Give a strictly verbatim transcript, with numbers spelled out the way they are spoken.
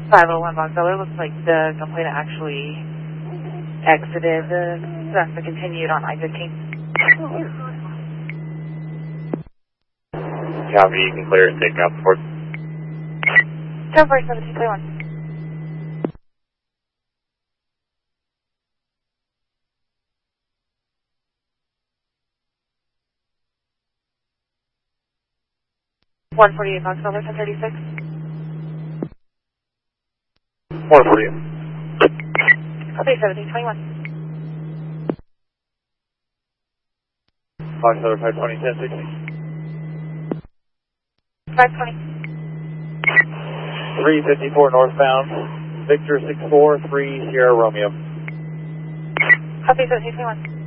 five oh one Boxeller, looks like the complainant actually exited the traffic continued on I fifteen. Copy, you can clear it, take out the port. ten four seventeen twenty-one. one forty-eight Boxeller, ten thirty-six. One for you. Okay, seventeen twenty-one. Boxeller five twenty, ten sixty. five twenty. three fifty-four northbound, Victor six four three Sierra Romeo. Copy, seventeen twenty-one.